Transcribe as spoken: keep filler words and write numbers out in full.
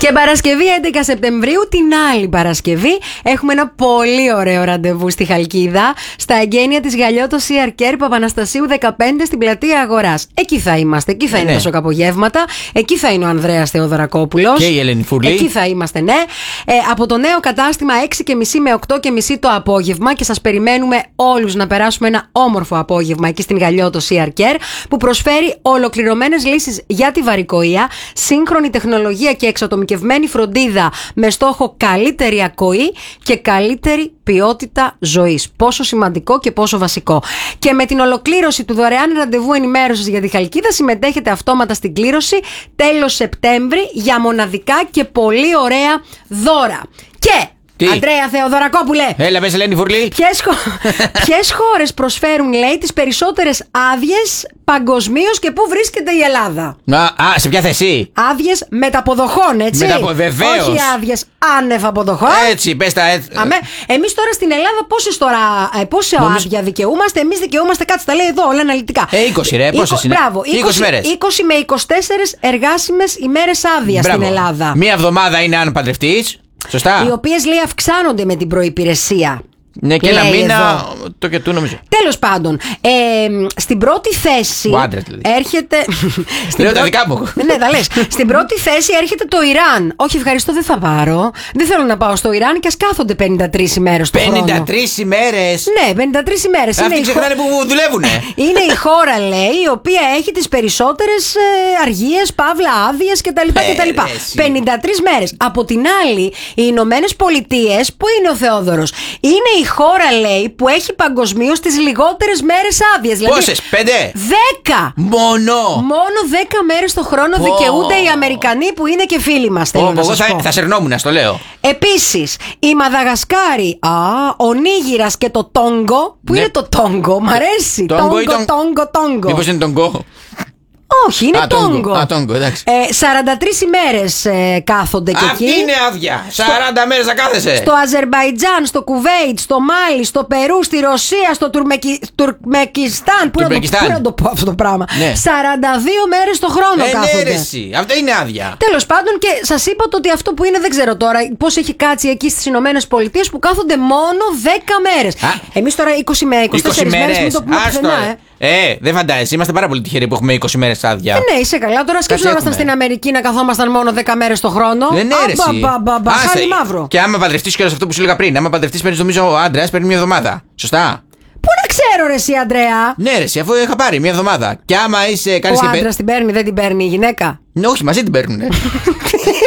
Και Παρασκευή έντεκα Σεπτεμβρίου, την άλλη Παρασκευή, έχουμε ένα πολύ ωραίο ραντεβού στη Χαλκίδα, στα εγγένεια της Γαλλιώτος Hair Care Παπαναστασίου δεκαπέντε στην Πλατεία Αγοράς. Εκεί θα είμαστε, εκεί θα ε, είναι ναι. τα σοκαπογεύματα, εκεί θα είναι ο Ανδρέας Θεοδωρακόπουλος. Και η Ελένη Φουρλή. Εκεί θα είμαστε, ναι. Ε, από το νέο κατάστημα έξι και μισή με οκτώ και μισή το απόγευμα, και σας περιμένουμε όλους να περάσουμε ένα όμορφο απόγευμα εκεί στην Γαλλιώτος Hair Care, που προσφέρει ολοκληρωμένες λύσεις για τη βαρικοεία, σύγχρονη τεχνολογία και εξατομικευμένη φροντίδα με στόχο καλύτερη ακοή και καλύτερη ποιότητα ζωής. Πόσο σημαντικό και πόσο βασικό. Και με την ολοκλήρωση του δωρεάν ραντεβού ενημέρωσης για τη Χαλκίδα, συμμετέχετε αυτόματα στην κλήρωση τέλος Σεπτέμβρη για μοναδικά και πολύ ωραία δώρα. Και τι? Ανδρέα Θεοδωρακόπουλε, Έλα, πες Ελένη Φουρλή. Ποιες, χω... ποιες χώρες προσφέρουν, λέει, τις περισσότερες άδειες παγκοσμίως και πού βρίσκεται η Ελλάδα? Α, α, σε ποια θέση? Άδειες μεταποδοχών, έτσι. Μεταπο... Βεβαίως. Όχι άδειες άνευ αποδοχών. Έτσι, πες τα έτσι. Αμέ. Εμείς τώρα στην Ελλάδα πόσες τώρα, ε, πόσα Νομίζω... άδεια δικαιούμαστε? Εμείς δικαιούμαστε, κάτσε τα λέει εδώ όλα αναλυτικά. Ε, είκοσι ρε, πόσες είναι? Μπράβο, είκοσι μέρες. είκοσι με είκοσι τέσσερις εργάσιμες ημέρες άδεια στην Ελλάδα. Μία εβδομάδα είναι αν παντρευτείς. Σωστά. Οι οποίες, λέει, αυξάνονται με την προϋπηρεσία. Ναι, και ένα μήνα το και του νομίζω. Τέλος πάντων, ε, στην πρώτη θέση άντρες, δηλαδή. έρχεται. Λέω τα δικά μου. Ναι, τα λες. Στην πρώτη θέση έρχεται το Ιράν. Όχι, ευχαριστώ, δεν θα πάρω. Δεν θέλω να πάω στο Ιράν, και ας κάθονται πενήντα τρεις ημέρες το χρόνο. πενήντα τρεις ημέρες. Ναι, πενήντα τρεις ημέρες. Αυτοί ξεχνάνε που δουλεύουνε. Είναι η χώρα, λέει, η οποία έχει τις περισσότερες ε, αργίες, παύλα, άδειες κτλ. κτλ. πενήντα τρεις μέρες. Από την άλλη, οι Ηνωμένες Πολιτείες, που είναι ο Θεόδωρος, είναι η χώρα, λέει, που έχει παγκοσμίως τις λιγότερες μέρες άδειες. Δηλαδή, πόσες, πέντε? Δέκα! Μόνο! Μόνο δέκα μέρες το χρόνο Πω. δικαιούνται οι Αμερικανοί, που είναι και φίλοι μας. Θέλω Πω, να εγώ σας θα, πω. θα σερνόμουν, στο λέω. Επίσης, η Μαδαγασκάρη, α, ο Νίγηρας και το Τόγκο. Πού Ναι. είναι το Τόγκο? Μ' αρέσει. Τόγκο Τόγκο, ή τον- Τόγκο, Τόγκο. Μήπως είναι τον κόχο? Όχι, είναι Α, Τόγκο. Τόγκο. Α, Τόγκο, εντάξει. Ε, σαράντα τρεις ημέρες ε, κάθονται και Αυτή εκεί. είναι άδεια. σαράντα μέρες θα κάθεσαι. Στο Αζερμπαϊτζάν, στο Κουβέιτ, στο Μάλι, στο Περού, στη Ρωσία, στο Τουρμεκι... Τουρκμεκιστάν. Πού να, το... Τουρκμεκιστάν. πού να το πω αυτό το πράγμα? Ναι. σαράντα δύο μέρες το χρόνο Ε, ναι, κάθονται. ρε, εσύ. Αυτά είναι άδεια. Τέλος πάντων, και σας είπα το ότι αυτό που είναι, δεν ξέρω τώρα πώς έχει κάτσει εκεί στις Ηνωμένες Πολιτείες, που κάθονται μόνο δέκα μέρες. Εμείς τώρα είκοσι με είκοσι τέσσερις μέρες, μην το πούμε Άστο, πουθενά, ρε. ε. Ε, δεν φαντάζεσαι. Είμαστε πάρα πολύ τυχεροί που έχουμε είκοσι μέρες άδεια. Ε, ναι, είσαι καλά. Τώρα σκέψου να ήμασταν στην Αμερική να καθόμασταν μόνο δέκα μέρες το χρόνο. Δεν είναι αίρεση. Αμπαμπαμπα, χάλι μαύρο. Και άμα παντρευτείς κιόλας, αυτό που σου έλεγα πριν, άμα παντρευτείς, παίρνεις, νομίζω, ο άντρας παίρνει μια εβδομάδα. Σωστά. Πού να ξέρω, ρε εσύ, Αντρέα? Ναι, ρε, εσύ, αφού είχα πάρει μια εβδομάδα. Και άμα είσαι. Κάνεις Ο και πε- άντρας την παίρνει, δεν την παίρνει η γυναίκα. Ναι, όχι, μαζί την παίρνουνε.